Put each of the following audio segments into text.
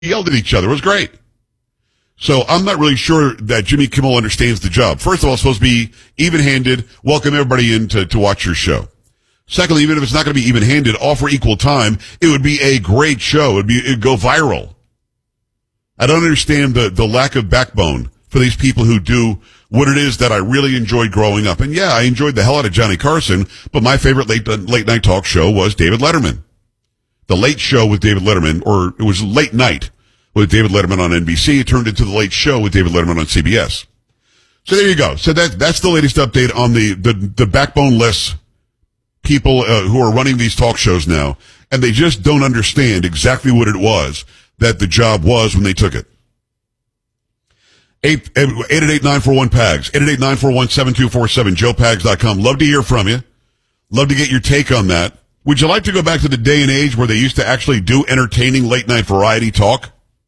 yelled at each other. It was great. So I'm not really sure that Jimmy Kimmel understands the job. First of all, it's supposed to be even-handed, welcome everybody in to watch your show. Secondly, even if it's not going to be even-handed, offer equal time, it would be a great show. It'd go viral. I don't understand the lack of backbone for these people who do what it is that I really enjoyed growing up. And yeah, I enjoyed the hell out of Johnny Carson, but my favorite late night talk show was David Letterman. The Late Show with David Letterman, or it was Late Night with David Letterman on NBC. It turned into The Late Show with David Letterman on CBS. So there you go. So that's the latest update on the backboneless people who are running these talk shows now, and they just don't understand exactly what it was that the job was when they took it. 888-941-PAGS, 888-941-7247, joepags.com. Love to hear from you. Love to get your take on that. Would you like to go back to the day and age where they used to actually do entertaining late night variety talk?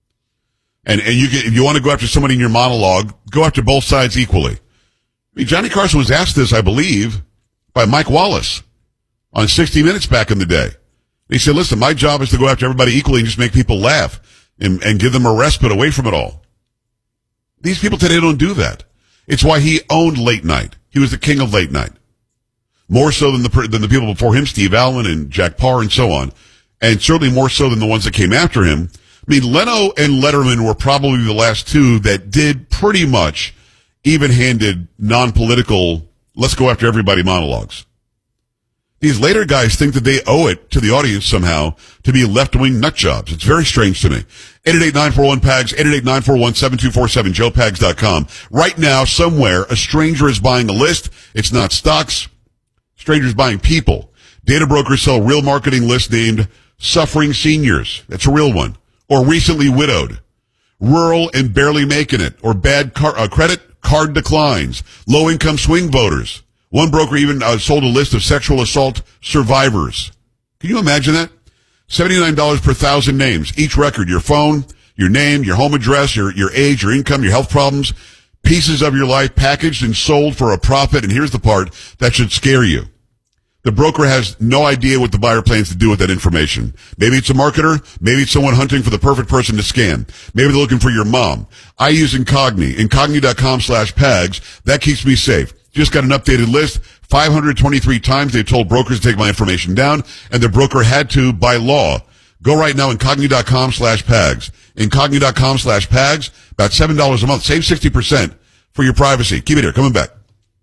And if you want to go after somebody in your monologue, go after both sides equally. I mean, Johnny Carson was asked this, I believe, by Mike Wallace on 60 Minutes back in the day. He said, listen, my job is to go after everybody equally and just make people laugh and give them a respite away from it all. These people today don't do that. It's why he owned late night. He was the king of late night. More so than the people before him, Steve Allen and Jack Paar and so on. And certainly more so than the ones that came after him. I mean, Leno and Letterman were probably the last two that did pretty much even-handed, non-political, let's go after everybody monologues. These later guys think that they owe it to the audience somehow to be left-wing nut jobs. It's very strange to me. 888-941-PAGS, 888-941-7247, joepags.com. Right now, somewhere, a stranger is buying a list. It's not stocks. Strangers buying people. Data brokers sell real marketing lists named Suffering Seniors. That's a real one. Or Recently Widowed. Rural and Barely Making It. Or Bad Credit, Card Declines. Low-income swing voters. One broker even sold a list of sexual assault survivors. Can you imagine that? $79 per 1,000 names. Each record, your phone, your name, your home address, your age, your income, your health problems, pieces of your life packaged and sold for a profit. And here's the part that should scare you. The broker has no idea what the buyer plans to do with that information. Maybe it's a marketer. Maybe it's someone hunting for the perfect person to scam. Maybe they're looking for your mom. I use Incogni, incogni.com/PAGS. That keeps me safe. Just got an updated list. 523 times they've told brokers to take my information down, and the broker had to by law. Go right now, incogni.com/PAGS. Incogni.com/PAGS. About $7 a month. Save 60% for your privacy. Keep it here. Coming back.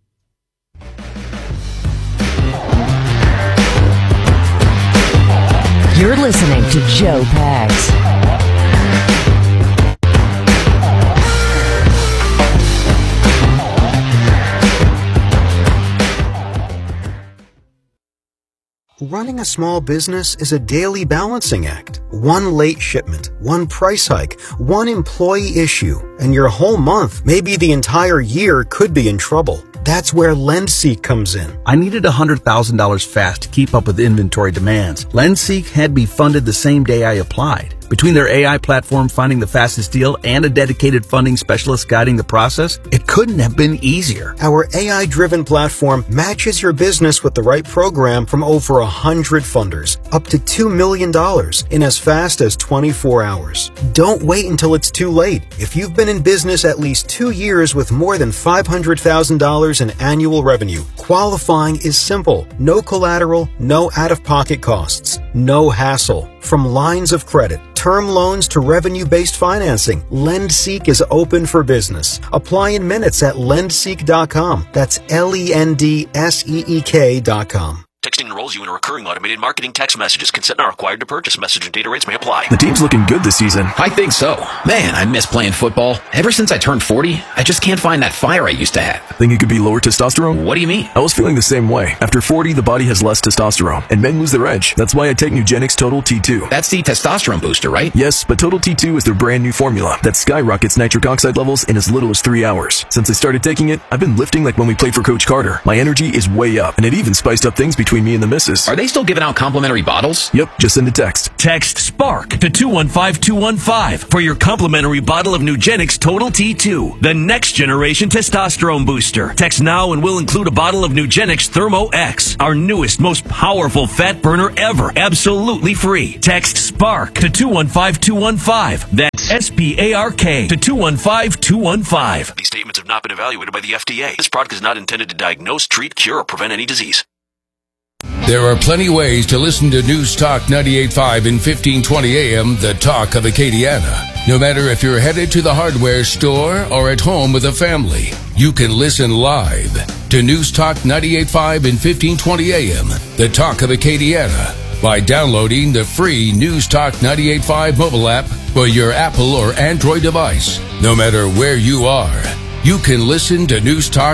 You're listening to Joe Pags. Running a small business is a daily balancing act. One late shipment, one price hike, one employee issue, and your whole month, maybe the entire year, could be in trouble. That's where LendSeek comes in. I needed $100,000 fast to keep up with inventory demands. LendSeek had me funded the same day I applied. Between their AI platform finding the fastest deal and a dedicated funding specialist guiding the process, it couldn't have been easier. Our AI-driven platform matches your business with the right program from over 100 funders, up to $2 million in as fast as 24 hours. Don't wait until it's too late. If you've been in business at least 2 years with more than $500,000 in annual revenue, qualifying is simple. No collateral, no out-of-pocket costs, no hassle. From lines of credit, term loans to revenue-based financing, LendSeek is open for business. Apply in minutes at lendseek.com. That's LENDSEEK.com. Texting enrolls you in a recurring automated marketing text messages. Consent not required to purchase. Message and data rates may apply. The team's looking good this season. I think so. Man, I miss playing football. Ever since I turned 40, I just can't find that fire I used to have. Think it could be lower testosterone? What do you mean? I was feeling the same way. After 40, the body has less testosterone, and men lose their edge. That's why I take Nugenix Total T2. That's the testosterone booster, right? Yes, but Total T2 is their brand new formula that skyrockets nitric oxide levels in as little as 3 hours. Since I started taking it, I've been lifting like when we played for Coach Carter. My energy is way up, and it even spiced up things between between me and the missus. Are they still giving out complimentary bottles? Yep, just send a text. Text SPARK to 215215 for your complimentary bottle of Nugenix Total T2, the next generation testosterone booster. Text now and we'll include a bottle of Nugenix Thermo X, our newest, most powerful fat burner ever, absolutely free. Text SPARK to 215215. That's SPARK to 215215. These statements have not been evaluated by the FDA. This product is not intended to diagnose, treat, cure, or prevent any disease. There are plenty ways to listen to News Talk 98.5 and 1520 AM, the talk of Acadiana. No matter if you're headed to the hardware store or at home with a family, you can listen live to News Talk 98.5 and 1520 AM, the talk of Acadiana, by downloading the free News Talk 98.5 mobile app for your Apple or Android device. No matter where you are, you can listen to News Talk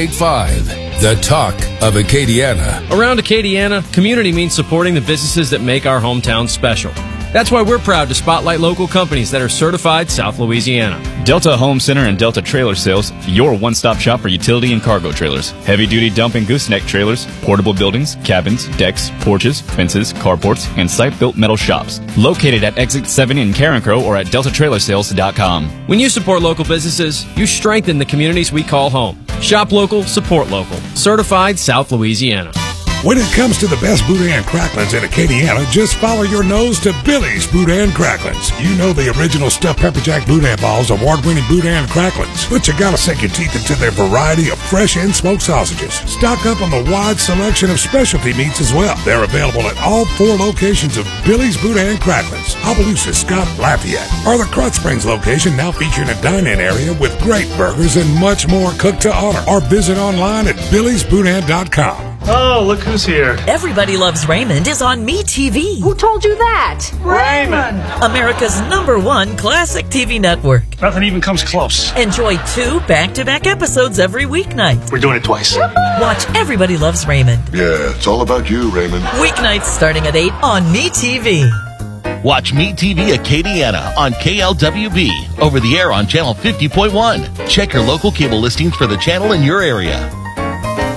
98.5, the talk of Acadiana. Around Acadiana, community means supporting the businesses that make our hometown special. That's why we're proud to spotlight local companies that are certified South Louisiana. Delta Home Center and Delta Trailer Sales, your one-stop shop for utility and cargo trailers. Heavy-duty dump and gooseneck trailers, portable buildings, cabins, decks, porches, fences, carports, and site-built metal shops. Located at Exit 7 in Carencro or at DeltaTrailersales.com. When you support local businesses, you strengthen the communities we call home. Shop local, support local. Certified South Louisiana. When it comes to the best boudin cracklins in Acadiana, just follow your nose to Billy's Boudin Cracklins. You know the original stuffed pepper jack boudin balls, award-winning boudin cracklins. But you gotta sink your teeth into their variety of fresh and smoked sausages. Stock up on the wide selection of specialty meats as well. They're available at all 4 locations of Billy's Boudin Cracklins, Opelousas, Scott, Lafayette, or the Crutch Springs location, now featuring a dine-in area with great burgers and much more cooked to order. Or visit online at Billy'sBoudin.com. Oh, look who's here. Everybody Loves Raymond is on MeTV. Who told you that? Raymond! America's #1 classic TV network. Nothing even comes close. Enjoy 2 back-to-back episodes every weeknight. We're doing it twice. Watch Everybody Loves Raymond. Yeah, it's all about you, Raymond. Weeknights starting at 8 on MeTV. Watch MeTV Acadiana on KLWB, over the air on channel 50.1. Check your local cable listings for the channel in your area.